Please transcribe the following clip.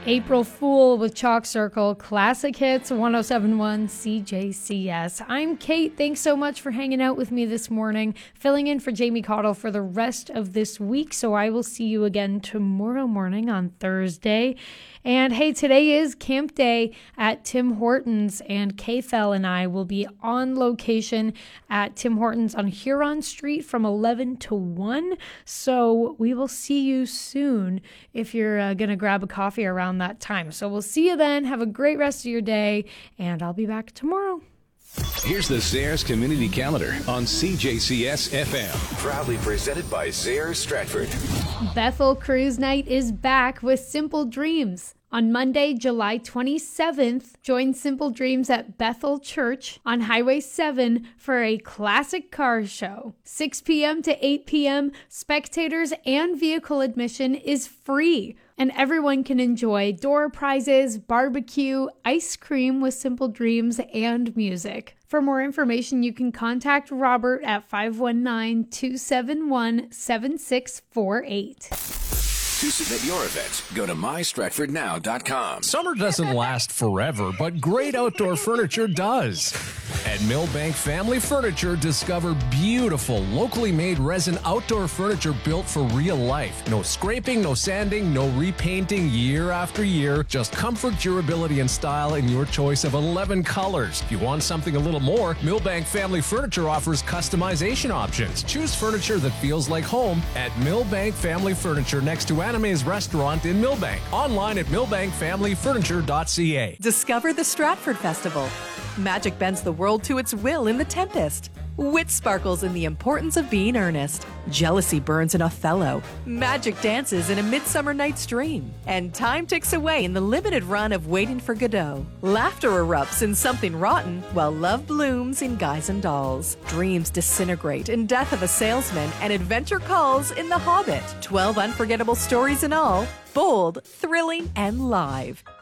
April Fool with Chalk Circle, Classic Hits 1071 CJCS. I'm Kate. Thanks so much for hanging out with me this morning, filling in for Jamie Cottle for the rest of this week. So I will see you again tomorrow morning on Thursday. And hey, today is camp day at Tim Hortons, and K-Fel and I will be on location at Tim Hortons on Huron Street from 11 to 1. So we will see you soon if you're going to grab a coffee around that time. So we'll see you then. Have a great rest of your day, and I'll be back tomorrow. Here's the Zehrs Community Calendar on CJCS FM. Proudly presented by Zehrs Stratford. Bethel Cruise Night is back with Simple Dreams. On Monday, July 27th, join Simple Dreams at Bethel Church on Highway 7 for a classic car show. 6 p.m. to 8 p.m., spectators and vehicle admission is free, and everyone can enjoy door prizes, barbecue, ice cream with Simple Dreams, and music. For more information, you can contact Robert at 519-271-7648. To submit your event, go to mystratfordnow.com. Summer doesn't last forever, but great outdoor furniture does. At Millbank Family Furniture, discover beautiful, locally made resin outdoor furniture built for real life. No scraping, no sanding, no repainting year after year. Just comfort, durability, and style in your choice of 11 colors. If you want something a little more, Millbank Family Furniture offers customization options. Choose furniture that feels like home at Millbank Family Furniture next to Anime's Restaurant in Millbank. Online at millbankfamilyfurniture.ca. Discover the Stratford Festival. Magic bends the world to its will in The Tempest. Wit sparkles in the importance of being earnest. Jealousy burns in Othello. Magic dances in A Midsummer Night's Dream. And time ticks away in the limited run of Waiting for Godot. Laughter erupts in Something Rotten, while love blooms in Guys and Dolls. Dreams disintegrate in Death of a Salesman, and adventure calls in The Hobbit. 12 unforgettable stories in all, bold, thrilling, and live.